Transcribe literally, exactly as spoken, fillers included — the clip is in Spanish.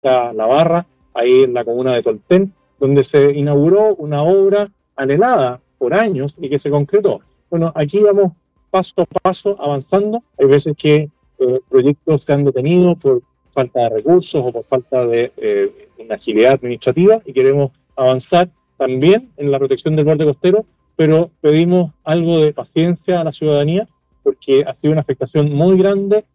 Punta La Barra, ahí en la comuna de Tolten, donde se inauguró una obra anhelada por años y que se concretó. Bueno, aquí vamos paso a paso avanzando. Hay veces que eh, proyectos se han detenido por falta de recursos o por falta de eh, una agilidad administrativa y queremos avanzar también en la protección del borde costero, pero pedimos algo de paciencia a la ciudadanía porque ha sido una afectación muy grande